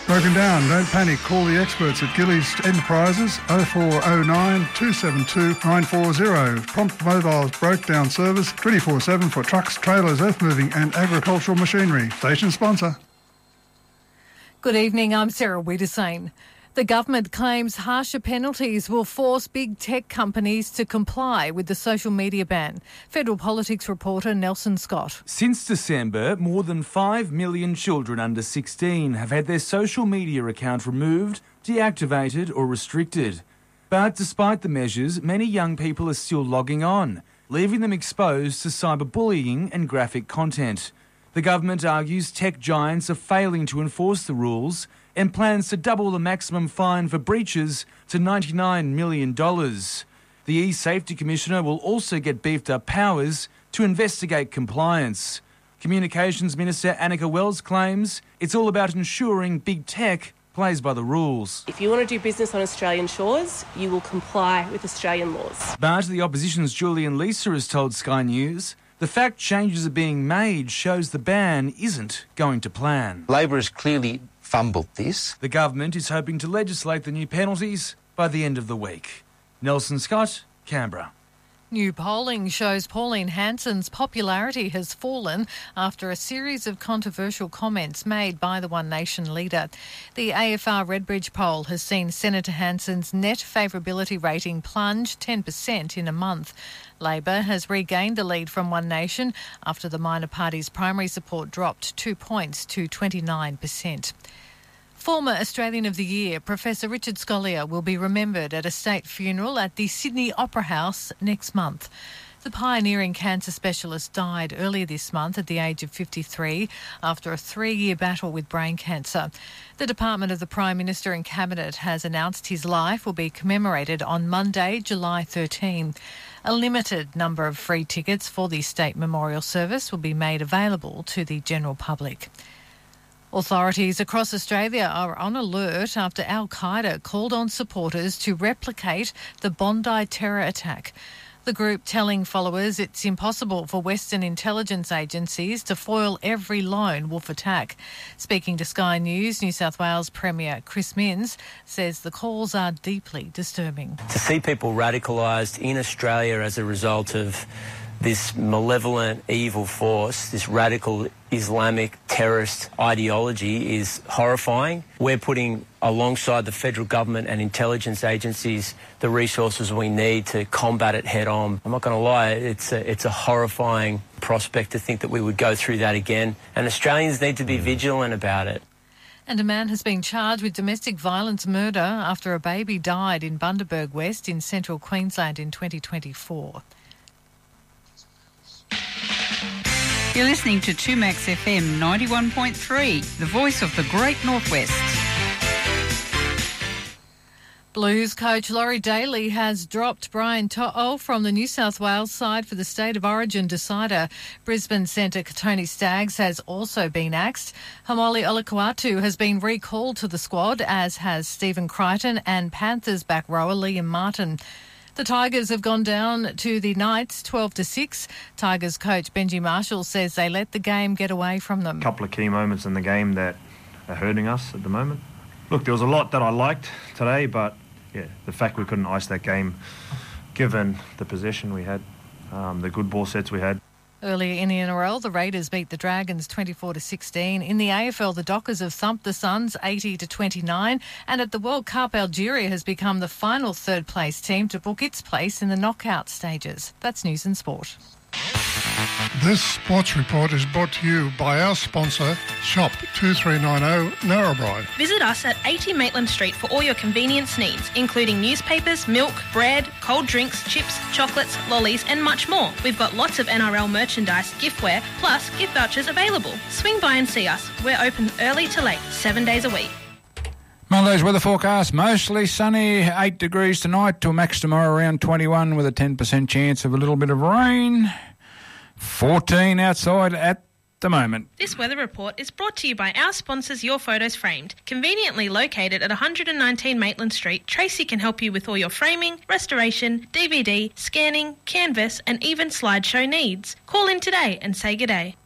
Broken down, don't panic. Call the experts at Gillies Enterprises 0409 272 940. Prompt Mobile's broke down service 24/7 for trucks, trailers, earth moving and agricultural machinery. Station sponsor. Good evening, I'm Sarah Wiedersane. The government claims harsher penalties will force big tech companies to comply with the social media ban. Federal Politics reporter Nelson Scott. Since December, more than 5 million children under 16 have had their social media account removed, deactivated or restricted. But despite the measures, many young people are still logging on, leaving them exposed to cyberbullying and graphic content. The government argues tech giants are failing to enforce the rules and plans to double the maximum fine for breaches to $99 million. The E-Safety Commissioner will also get beefed up powers to investigate compliance. Communications Minister Annika Wells claims it's all about ensuring big tech plays by the rules. If you want to do business on Australian shores, you will comply with Australian laws. But the opposition's Julian Leeser has told Sky News the fact changes are being made shows the ban isn't going to plan. Labor has clearly fumbled this. The government is hoping to legislate the new penalties by the end of the week. Nelson Scott, Canberra. New polling shows Pauline Hanson's popularity has fallen after a series of controversial comments made by the One Nation leader. The AFR Redbridge poll has seen Senator Hanson's net favourability rating plunge 10% in a month. Labor has regained the lead from One Nation after the minor party's primary support dropped 2 points to 29%. Former Australian of the Year, Professor Richard Scolyer, will be remembered at a state funeral at the Sydney Opera House next month. The pioneering cancer specialist died earlier this month at the age of 53 after a 3-year battle with brain cancer. The Department of the Prime Minister and Cabinet has announced his life will be commemorated on Monday, July 13. A limited number of free tickets for the state memorial service will be made available to the general public. Authorities across Australia are on alert after Al-Qaeda called on supporters to replicate the Bondi terror attack. The group telling followers it's impossible for Western intelligence agencies to foil every lone wolf attack. Speaking to Sky News, New South Wales Premier Chris Minns says the calls are deeply disturbing. To see people radicalised in Australia as a result of this malevolent, evil force, this radical Islamic terrorist ideology is horrifying. We're putting alongside the federal government and intelligence agencies the resources we need to combat it head on. I'm not going to lie, it's a horrifying prospect to think that we would go through that again, and Australians need to be vigilant about it. And a man has been charged with domestic violence murder after a baby died in Bundaberg West in central Queensland in 2024. You're listening to 2Max FM 91.3, the voice of the Great Northwest. Blues coach Laurie Daly has dropped Brian To'o from the New South Wales side for the State of Origin decider. Brisbane centre Tony Staggs has also been axed. Hamoli Olakuatu has been recalled to the squad, as has Stephen Crichton and Panthers back rower Liam Martin. The Tigers have gone down to the Knights 12-6. Tigers coach Benji Marshall says they let the game get away from them. A couple of key moments in the game that are hurting us at the moment. Look, there was a lot that I liked today, but yeah, the fact we couldn't ice that game, given the possession we had, the good ball sets we had. Earlier in the NRL, the Raiders beat the Dragons 24-16. In the AFL, the Dockers have thumped the Suns 80-29. And at the World Cup, Algeria has become the final third-place team to book its place in the knockout stages. That's News and Sport. This sports report is brought to you by our sponsor, Shop 2390 Narrabri. Visit us at 80 Maitland Street for all your convenience needs, including newspapers, milk, bread, cold drinks, chips, chocolates, lollies and much more. We've got lots of NRL merchandise, giftware, plus gift vouchers available. Swing by and see us. We're open early to late, 7 days a week. Monday's weather forecast, mostly sunny, 8 degrees tonight to a max tomorrow around 21 with a 10% chance of a little bit of rain. 14 outside at the moment. This weather report is brought to you by our sponsors Your Photos Framed. Conveniently located at 119 Maitland Street, Tracy can help you with all your framing, restoration, DVD, scanning, canvas and even slideshow needs. Call in today and say good day.